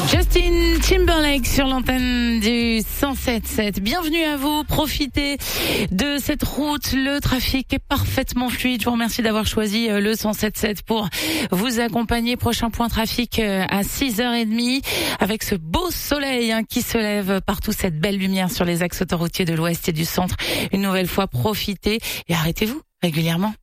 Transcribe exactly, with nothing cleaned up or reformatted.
Justin Timberlake sur l'antenne du cent sept sept. Bienvenue à vous, profitez de cette route, le trafic est parfaitement fluide. Je vous remercie d'avoir choisi le cent sept sept pour vous accompagner. Prochain point trafic à six heures trente avec ce beau soleil hein, qui se lève partout, cette belle lumière sur les axes autoroutiers de l'ouest et du centre. Une nouvelle fois, profitez et arrêtez-vous régulièrement.